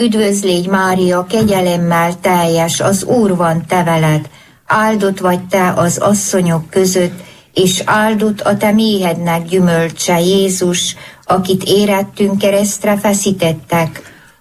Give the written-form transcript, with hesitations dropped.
Üdvözlégy Mária, kegyelemmel teljes, az Úr van te veled, áldott vagy te az asszonyok között, és áldott a te méhednek gyümölcse, Jézus, akit érettünk keresztre feszítettek.